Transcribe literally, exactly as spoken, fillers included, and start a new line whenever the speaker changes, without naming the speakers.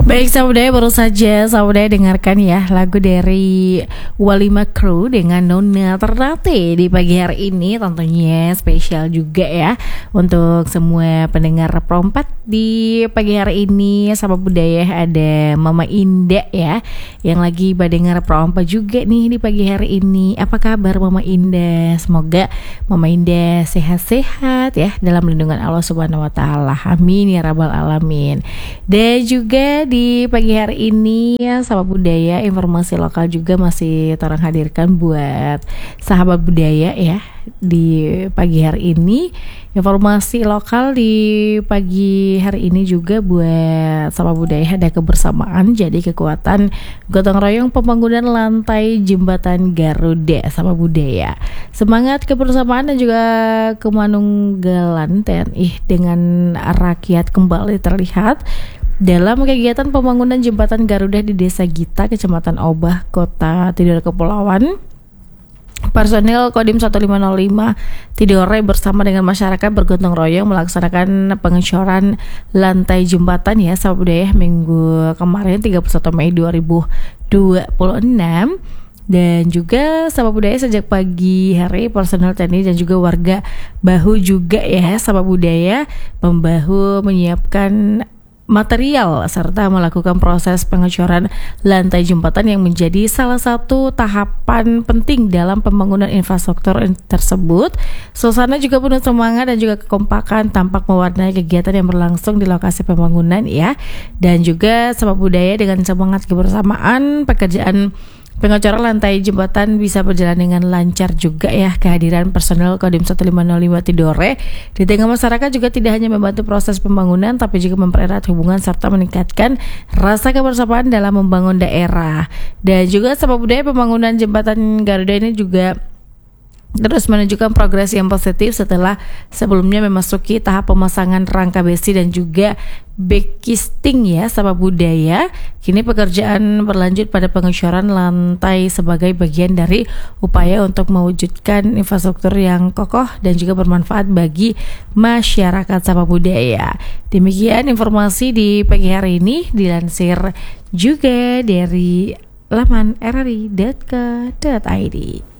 Baik saudara, baru saja saudara dengarkan ya lagu dari Walima Crew dengan Nona Ternate di pagi hari ini. Tentunya spesial juga ya untuk semua pendengar Perompat di pagi hari ini. Sama budaya ada Mama Indah ya yang lagi mendengar Perompat juga nih di pagi hari ini. Apa kabar Mama Indah? Semoga Mama Indah sehat-sehat ya dalam lindungan Allah Subhanahu wa taala. Amin ya rabbal alamin. Dan juga di Di pagi hari ini ya sahabat budaya, informasi lokal juga masih terang hadirkan buat sahabat budaya ya di pagi hari ini. Informasi lokal di pagi hari ini juga buat sahabat budaya ada kebersamaan, jadi kekuatan gotong royong pembangunan lantai jembatan Garuda sahabat budaya. Semangat kebersamaan dan juga kemanunggalan T N I dengan rakyat kembali terlihat dalam kegiatan pembangunan jembatan Garuda di Desa Gita, Kecamatan Obah, Kota Tidore Kepulauan. Personil Kodim satu lima nol lima Tidore bersama dengan masyarakat bergotong royong melaksanakan pengecoran lantai jembatan ya sahabat budaya minggu kemarin tiga puluh satu Mei dua ribu dua puluh enam. Dan juga sahabat budaya sejak pagi hari personel T N I dan juga warga bahu juga ya sahabat budaya membahu menyiapkan material serta melakukan proses pengecoran lantai jembatan yang menjadi salah satu tahapan penting dalam pembangunan infrastruktur tersebut. Suasana juga penuh semangat dan juga kekompakan tampak mewarnai kegiatan yang berlangsung di lokasi pembangunan ya. Dan juga sahabat budaya dengan semangat kebersamaan pekerjaan pengecoran lantai jembatan bisa berjalan dengan lancar juga ya. Kehadiran personel Kodim satu lima nol lima Tidore di tengah masyarakat juga tidak hanya membantu proses pembangunan tapi juga mempererat hubungan serta meningkatkan rasa kebersamaan dalam membangun daerah. Dan juga sahabat budaya pembangunan jembatan Garuda ini juga terus menunjukkan progres yang positif setelah sebelumnya memasuki tahap pemasangan rangka besi dan juga backcasting ya sahabat budaya. Kini pekerjaan berlanjut pada pengecoran lantai sebagai bagian dari upaya untuk mewujudkan infrastruktur yang kokoh dan juga bermanfaat bagi masyarakat sahabat budaya. Demikian informasi di pagi hari ini dilansir juga dari laman r r i dot co dot i d.